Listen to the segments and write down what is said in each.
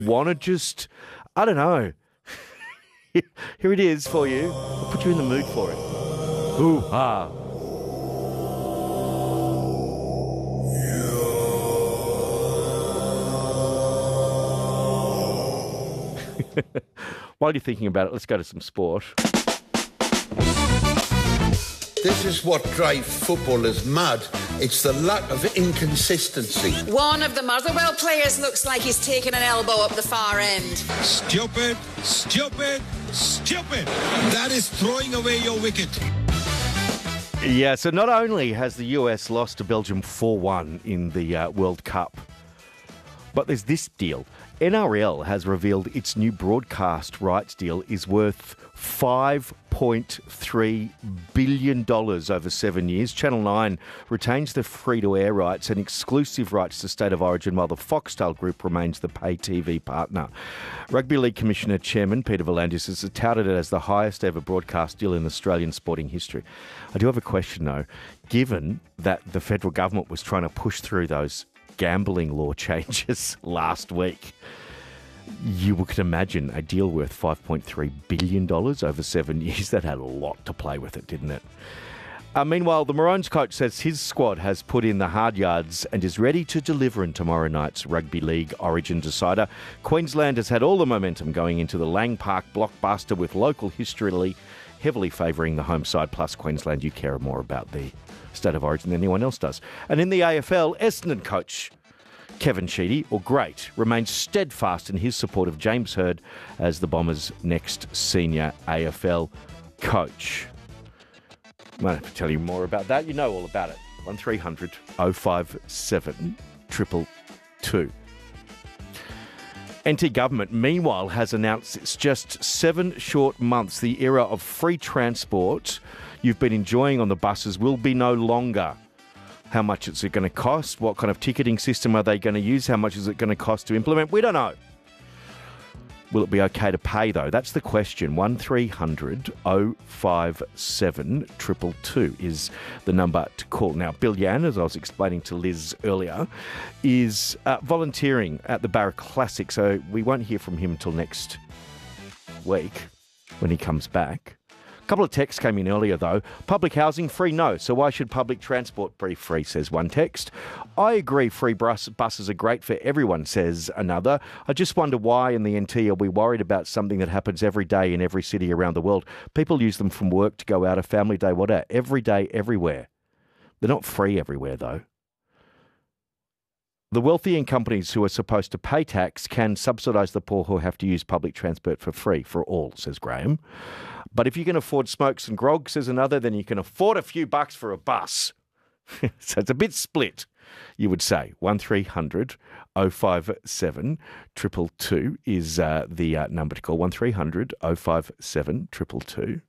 want to just, I don't know. Here it is for you. I'll put you in the mood for it. Hoo-ha. While you're thinking about it, let's go to some sport. This is what drives footballers mad. It's the lack of inconsistency. One of the Motherwell players looks like he's taken an elbow up the far end. Stupid, stupid, stupid. That is throwing away your wicket. Yeah, so not only has the US lost to Belgium 4-1 in the World Cup, but there's this deal. NRL has revealed its new broadcast rights deal is worth $5.3 billion over 7 years. Channel 9 retains the free-to-air rights and exclusive rights to State of Origin, while the Foxtel Group remains the pay TV partner. Rugby League Commissioner Chairman Peter V'landys has touted it as the highest ever broadcast deal in Australian sporting history. I do have a question, though. Given that the federal government was trying to push through those gambling law changes last week, you could imagine a deal worth $5.3 billion over 7 years. That had a lot to play with it, didn't it? Meanwhile, the Maroons coach says his squad has put in the hard yards and is ready to deliver in tomorrow night's Rugby League Origin decider. Queensland has had all the momentum going into the Lang Park blockbuster, with local history heavily favouring the home side. Plus, Queensland, you care more about the State of Origin than anyone else does. And in the AFL, Essendon coach Kevin Sheedy, or Great, remains steadfast in his support of James Hird as the Bombers' next senior AFL coach. I won't have to tell you more about that. You know all about it. 1300 057 222. NT Government, meanwhile, has announced it's just 7 short months. The era of free transport you've been enjoying on the buses will be no longer. How much is it going to cost? What kind of ticketing system are they going to use? How much is it going to cost to implement? We don't know. Will it be okay to pay, though? That's the question. 1300 057 222 is the number to call. Now, Bill Yan, as I was explaining to Liz earlier, is volunteering at the Barra Classic, so we won't hear from him until next week when he comes back. A couple of texts came in earlier, though. Public housing, free? No. So why should public transport be free, says one text. I agree free buses are great for everyone, says another. I just wonder why in the NT are we worried about something that happens every day in every city around the world. People use them from work to go out, a family day, whatever. Every day, everywhere. They're not free everywhere, though. The wealthy and companies who are supposed to pay tax can subsidise the poor who have to use public transport for free for all, says Graham. But if you can afford smokes and grog, says another, then you can afford a few bucks for a bus. So it's a bit split, you would say. 1300 057 222 is the number to call. 1300 057 222.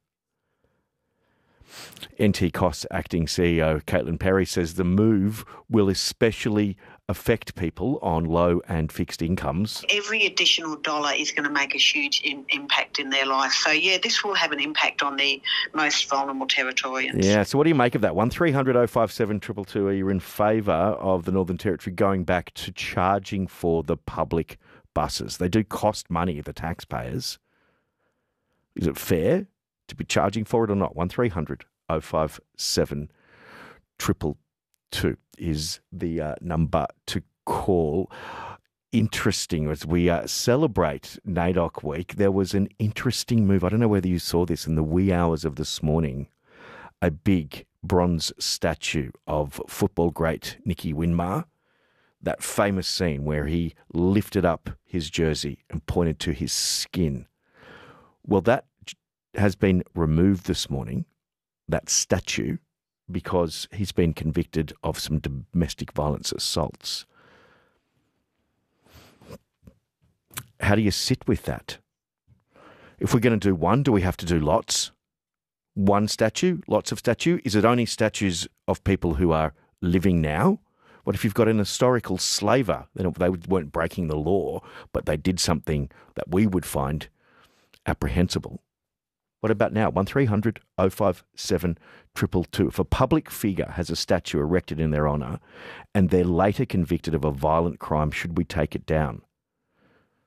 NT Costs Acting CEO Caitlin Perry says the move will especially affect people on low and fixed incomes. Every additional dollar is going to make a huge impact in their life. So, yeah, this will have an impact on the most vulnerable Territorians. Yeah, so what do you make of that? 1300 057 222, are you in favour of the Northern Territory going back to charging for the public buses? They do cost money, the taxpayers. Is it fair to be charging for it or not? 1300 057 222 is the number to call. Interesting, as we celebrate NAIDOC Week, there was an interesting move. I don't know whether you saw this in the wee hours of this morning. A big bronze statue of football great Nicky Winmar. That famous scene where he lifted up his jersey and pointed to his skin. Well, that has been removed this morning, that statue, because he's been convicted of some domestic violence assaults. How do you sit with that? If we're going to do one, do we have to do lots? One statue? Lots of statue? Is it only statues of people who are living now? What if you've got an historical slaver? They weren't breaking the law, but they did something that we would find apprehensible. What about now? 1300 057 222. If a public figure has a statue erected in their honour and they're later convicted of a violent crime, should we take it down?